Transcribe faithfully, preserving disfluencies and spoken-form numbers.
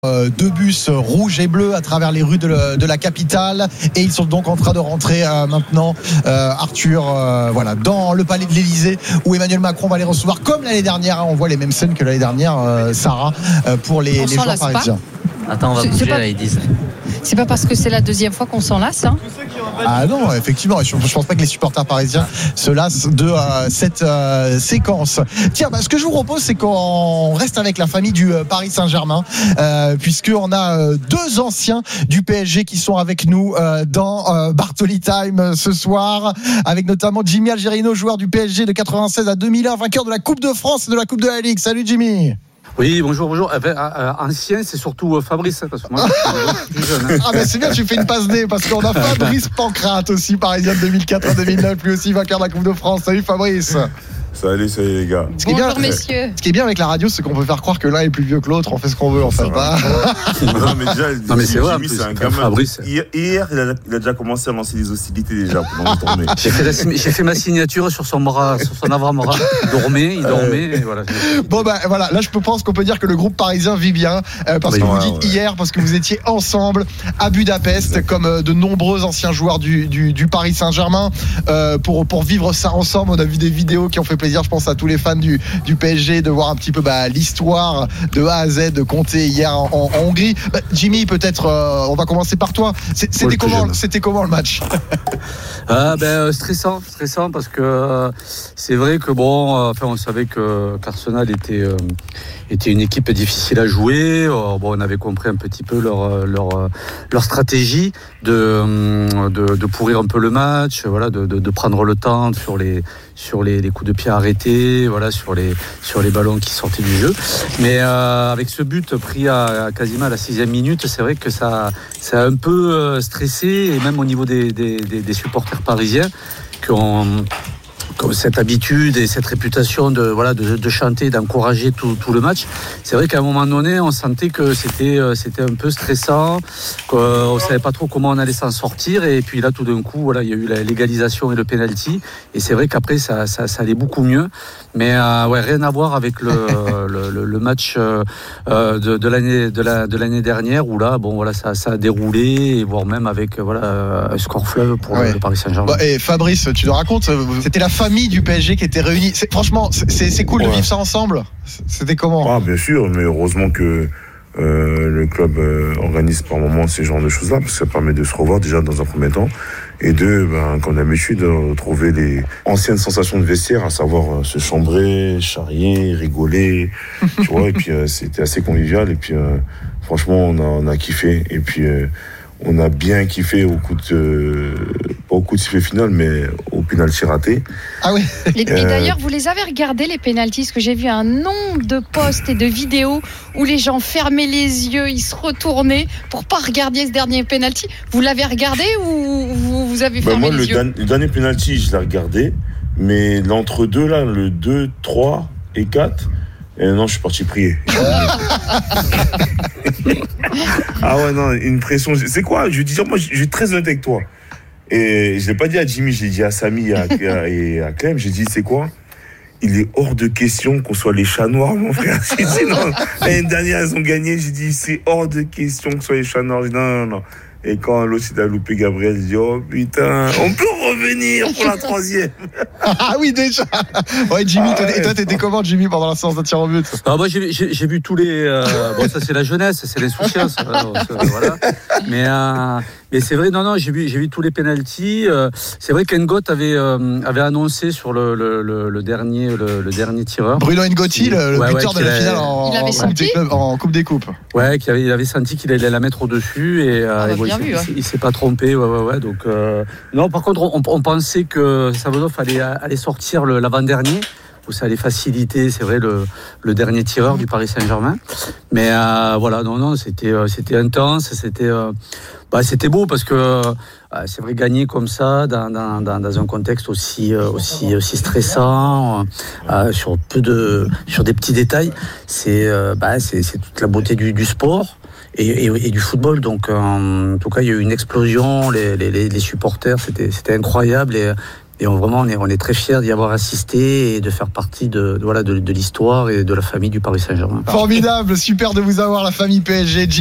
Euh, deux bus rouges et bleus à travers les rues de, le, de la capitale, et ils sont donc en train de rentrer euh, maintenant euh, Arthur euh, voilà, dans le palais de l'Elysée où Emmanuel Macron va les recevoir comme l'année dernière, hein, on voit les mêmes scènes que l'année dernière, euh, Sarah, euh, pour les, les joueurs parisiens. Attends, on va c'est, bouger c'est pas... là, ils disent. C'est pas parce que c'est la deuxième fois qu'on s'en lasse, hein. Ah non, effectivement, je, je pense pas que les supporters parisiens se lassent de euh, cette euh, séquence. Tiens, bah, ce que je vous propose, c'est qu'on reste avec la famille du euh, Paris Saint-Germain, euh, puisqu'on a euh, deux anciens du P S G qui sont avec nous euh, dans euh, Bartoli Time euh, ce soir, avec notamment Jimmy Algerino, joueur du P S G de quatre-vingt-seize à deux mille un, vainqueur de la Coupe de France et de la Coupe de la Ligue. Salut Jimmy. Oui, bonjour, bonjour. Enfin, euh, ancien, c'est surtout euh, Fabrice, parce que moi, je suis plus jeune. Hein. Ah ben c'est bien, tu fais une passe D, parce qu'on a Fabrice Pancrate aussi, parisien de deux mille quatre à deux mille neuf, lui aussi vainqueur de la Coupe de France. Salut Fabrice. Salut, salut les gars. Ce qui Bonjour bien, messieurs. Ce qui est bien avec la radio, c'est qu'on peut faire croire que l'un est plus vieux que l'autre. On fait ce qu'on veut en fait. Pas. Non mais déjà, non, mais c'est vrai, Jimmy, c'est un gamin. Fabrice. Hier, hier il, a, il a déjà commencé à lancer des hostilités déjà pendant le tournée. J'ai fait, la, j'ai fait ma signature sur son bras, sur son avant-bras. Il dormait, il dormait. Et voilà. Bon ben bah, voilà, là je pense qu'on peut dire que le groupe parisien vit bien euh, parce oui, que ouais, vous dites ouais. hier, parce que vous étiez ensemble à Budapest, ouais. comme euh, de nombreux anciens joueurs du, du, du Paris Saint-Germain euh, pour pour vivre ça ensemble. On a vu des vidéos qui ont fait plaisir, je pense à tous les fans du, du P S G, de voir un petit peu bah, l'histoire de A à Z de Conté hier en, en, en Hongrie. Bah, Jimmy, peut-être, euh, on va commencer par toi. C'est, c'était, comment, c'était comment le match? Ah ben stressant, stressant parce que euh, c'est vrai que bon, euh, enfin on savait que qu'Arsenal était euh, était une équipe difficile à jouer. Euh, bon, on avait compris un petit peu leur leur leur stratégie de de, de pourrir un peu le match, voilà, de, de, de prendre le temps sur les sur les, les coups de pied arrêtés, voilà, sur les sur les ballons qui sortaient du jeu. Mais euh, avec ce but pris à, à quasiment à la sixième minute, c'est vrai que ça ça a un peu euh, stressé, et même au niveau des des, des, des supporters parisiens qui ont comme cette habitude et cette réputation de voilà de, de chanter, d'encourager tout, tout le match. C'est vrai qu'à un moment donné, on sentait que c'était c'était un peu stressant, qu'on savait pas trop comment on allait s'en sortir, et puis là tout d'un coup voilà il y a eu la légalisation et le penalty, et c'est vrai qu'après ça ça, ça allait beaucoup mieux. Mais euh, ouais, rien à voir avec le le, le match euh, de, de l'année de la de l'année dernière où là bon voilà ça ça a déroulé, et voire même avec voilà un score fleuve pour ouais. le Paris Saint-Germain. Bah, et Fabrice, tu le racontes, c'était la famille du P S G qui était réunie. C'est, franchement, c'est, c'est cool ouais. de vivre ça ensemble. C'était comment? Ah, bien sûr, mais heureusement que euh, le club euh, organise par moments ces genres de choses-là, parce que ça permet de se revoir déjà dans un premier temps, et deux, ben, qu'on a l'habitude de retrouver les anciennes sensations de vestiaire, à savoir euh, se chambrer, charrier, rigoler, tu vois. Et puis euh, c'était assez convivial. Et puis euh, franchement, on a, on a kiffé. Et puis euh, on a bien kiffé au coup de, euh, pas au coup de sifflet final, mais au pénalty raté. Ah oui. Et, euh, et d'ailleurs, vous les avez regardés, les pénaltys, parce que j'ai vu un nombre de posts et de vidéos où les gens fermaient les yeux, ils se retournaient pour pas regarder ce dernier pénalty. Vous l'avez regardé ou vous, vous avez fermé bah moi, les le yeux? Dan, le dernier pénalty, je l'ai regardé, mais l'entre-deux, là, le deux, trois et quatre, et non, je suis parti prier. Ah ouais, non, une pression. C'est quoi? Je veux dire, moi, je suis très honnête avec toi. Et je ne l'ai pas dit à Jimmy, je l'ai dit à Samy et à, et à Clem. J'ai dit, c'est quoi? Il est hors de question qu'on soit les chats noirs, mon frère. J'ai dit, non, l'année dernière, ils ont gagné. J'ai dit, c'est hors de question qu'on soit les chats noirs. J'ai dit, non, non, non. Et quand l'autre il a loupé Gabriel, il dit oh putain, on peut revenir pour la troisième. Ah oui déjà. Ouais Jimmy, ah, ouais, et toi t'étais comment Jimmy pendant la séance de tir au but? Ah moi j'ai, j'ai, j'ai vu tous les. Euh, bon ça c'est la jeunesse, c'est l'insouciance, voilà. Mais euh, mais c'est vrai, non non, j'ai vu j'ai vu tous les pénaltys. Euh, c'est vrai qu'Ngot avait euh, avait annoncé sur le le, le, le dernier le, le dernier tireur. Bruno Ngotti, le, le ouais, buteur ouais, de la finale en, en, coupe des clubs, en Coupe des Coupes. Ouais, qu'il avait, il avait senti qu'il allait la mettre au dessus, et. Euh, ah, bah, et bon, bien il, vu, s'est, hein. il s'est pas trompé, ouais, ouais, ouais. Donc euh, non, par contre, on, on pensait que Savonov allait, allait sortir le, l'avant-dernier, où ça allait faciliter, c'est vrai, le, le dernier tireur du Paris Saint-Germain. Mais euh, voilà, non, non, c'était, c'était intense, c'était, euh, bah, c'était beau parce que euh, c'est vrai, gagner comme ça dans, dans, dans, dans un contexte aussi, aussi, aussi stressant, euh, sur peu de, sur des petits détails, c'est, euh, bah, c'est, c'est toute la beauté du, du sport. Et, et, et du football, donc euh, en tout cas il y a eu une explosion, les, les, les supporters, c'était, c'était incroyable, et, et on, vraiment, on est, on est très fiers d'y avoir assisté et de faire partie de, de, voilà, de, de l'histoire et de la famille du Paris Saint-Germain. Formidable, super de vous avoir, la famille P S G.